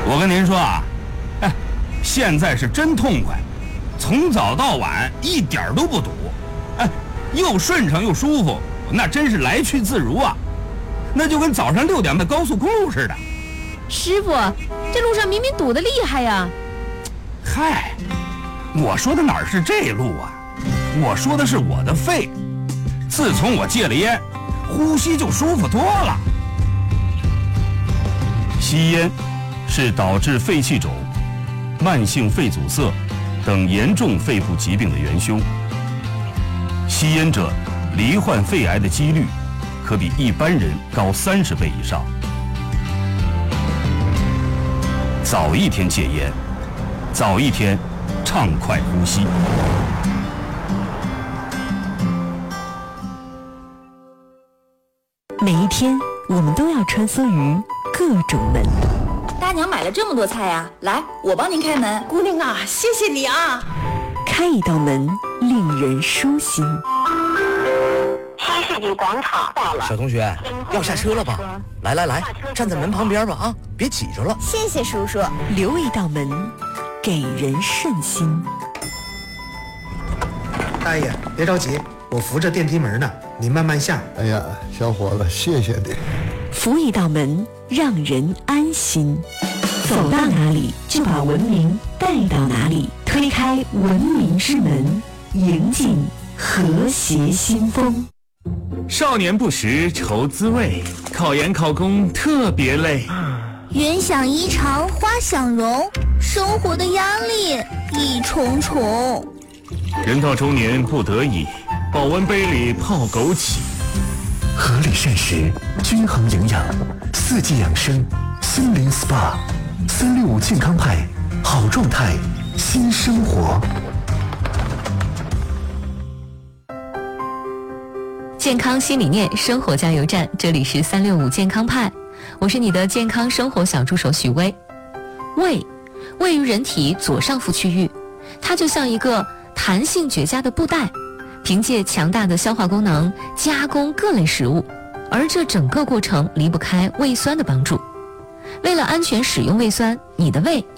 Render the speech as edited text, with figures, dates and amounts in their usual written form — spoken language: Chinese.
我跟您说啊，现在是真痛快，从早到晚一点都不堵，又顺畅又舒服，那真是来去自如啊，那就跟早上6点的高速公路似的。 师傅，这路上明明堵得厉害呀。 嗨，我说的哪是这路啊，我说的是我的肺，自从我戒了烟，呼吸就舒服多了。 吸烟是导致肺气肿、慢性肺阻塞等严重肺部疾病的元凶。吸烟者罹患肺癌的几率可比一般人高30倍以上。早一天戒烟，早一天畅快呼吸。 每一天，我们都要穿梭于各种门。 大娘买了这么多菜呀，来，我帮您开门。 姑娘啊，谢谢你啊！ 开一道门，令人舒心。 新世纪广场到了。 小同学，要下车了吧？来来来，站在门旁边吧啊，别挤着了。 谢谢叔叔。 留一道门，给人顺心。 大爷，别着急，我扶着电梯门呢，你慢慢下。 哎呀，小伙子，谢谢你。 扶一道门，让人安心。走到哪里，就把文明带到哪里。推开文明之门，迎进和谐新风。 少年不识愁滋味，考研考公特别累。 云想衣裳花想容，生活的压力一重重。 人到中年不得已，保温杯里泡枸杞。 合理膳食，均衡营养，四季养生，森林 SPA，365健康派，好状态，新生活。 健康新理念，生活加油站，这里是365健康派，我是你的健康生活小助手许巍。胃位于人体左上腹区域，它就像一个弹性绝佳的布袋，凭借强大的消化功能加工各类食物，而这整个过程离不开胃酸的帮助。为了安全使用胃酸，你的胃